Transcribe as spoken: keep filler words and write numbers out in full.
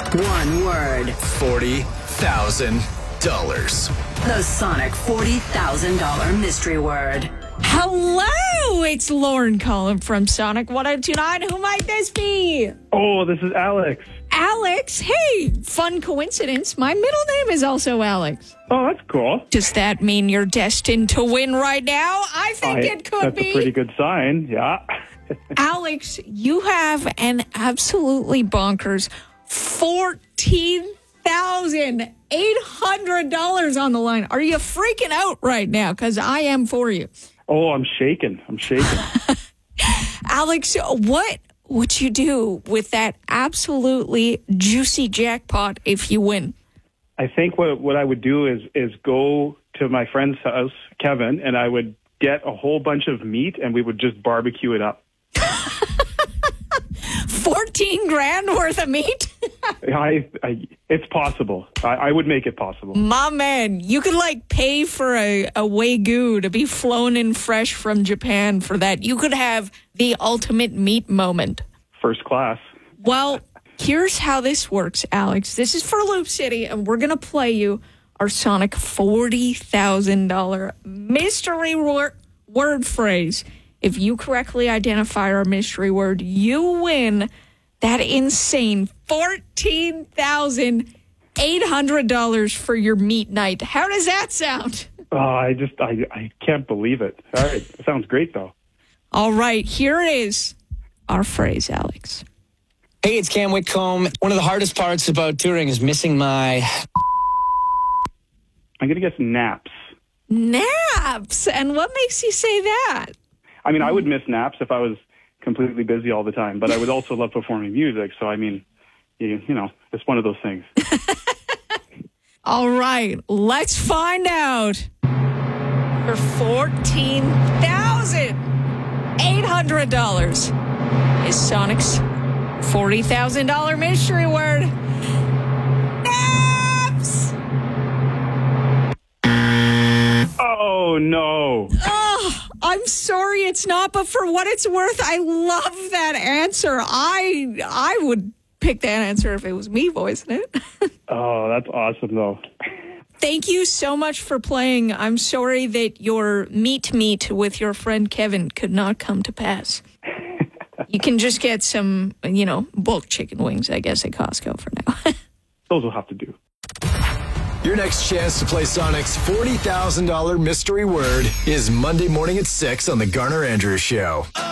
One word. forty thousand dollars. The Sonic forty thousand dollars mystery word. Hello, it's Lauren calling from Sonic one oh two nine. Who might this be? Oh, this is Alex. Alex, hey, fun coincidence. My middle name is also Alex. Oh, that's cool. Does that mean you're destined to win right now? I think I, it could that's be. That's a pretty good sign, yeah. Alex, you have an absolutely bonkers fourteen thousand eight hundred dollars on the line. Are you freaking out right now? Because I am for you. Oh, I'm shaking. I'm shaking. Alex, what would you do with that absolutely juicy jackpot if you win? I think what what I would do is is go to my friend's house, Kevin, and I would get a whole bunch of meat and we would just barbecue it up. fourteen grand worth of meat? I, I, it's possible. I, I would make it possible. My man, you could like pay for a, a Wagyu to be flown in fresh from Japan for that. You could have the ultimate meat moment. First class. Well, here's how this works, Alex. This is for Loop City, and we're going to play you our Sonic forty thousand dollars mystery wor- word phrase. If you correctly identify our mystery word, you win that insane fourteen thousand eight hundred dollars for your meat night. How does that sound? Oh, I just, I, I can't believe it. All right. It sounds great, though. All right. Here is our phrase, Alex. Hey, it's Cam Whitcomb. One of the hardest parts about touring is missing my... I'm going to guess naps. Naps? And what makes you say that? I mean, I would miss naps if I was completely busy all the time, but I would also love performing music. So, I mean, you, you know, it's one of those things. All right, let's find out. For fourteen thousand eight hundred dollars is Sonic's forty thousand dollars mystery word. Naps! Oh, no. Oh, I'm sorry it's not, but for what it's worth, I love that answer. I I would pick that answer if it was me voicing it. Oh, that's awesome, though. Thank you so much for playing. I'm sorry that your meat meet with your friend Kevin could not come to pass. You can just get some, you know, bulk chicken wings, I guess, at Costco for now. Those will have to do. Your next chance to play Sonic's forty thousand dollars mystery word is Monday morning at six on The Garner Andrews Show.